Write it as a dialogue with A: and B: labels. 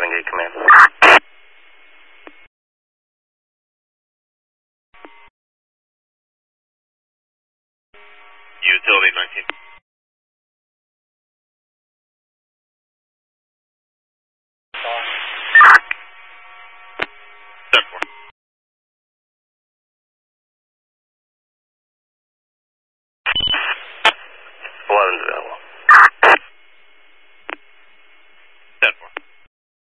A: Gate Command. Utility 19. Step 4. 11 to